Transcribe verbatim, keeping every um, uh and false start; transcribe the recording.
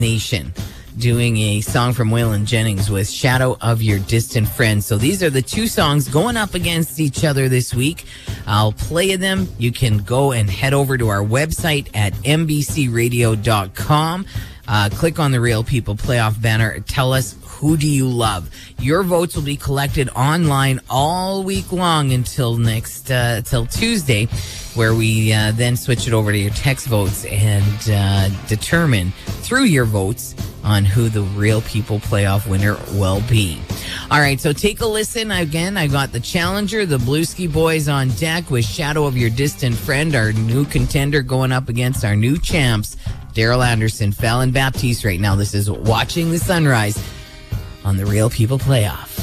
Nation doing a song from Waylon Jennings with Shadow of Your Distant Friend. So these are the two songs going up against each other this week. I'll play them. You can go and head over to our website at m b c radio dot com. Uh, click on the Real People Playoff banner. Tell us, who do you love? Your votes will be collected online all week long until next, uh, till Tuesday, where we uh, then switch it over to your text votes and uh, determine through your votes on who the Real People Playoff winner will be. All right, so take a listen. Again, I got the challenger, the Bluesky Boys on deck with Shadow of Your Distant Friend, our new contender going up against our new champs, Daryl Anderson, Fallon Baptiste right now. This is Watching the Sunrise on the Real People Playoff.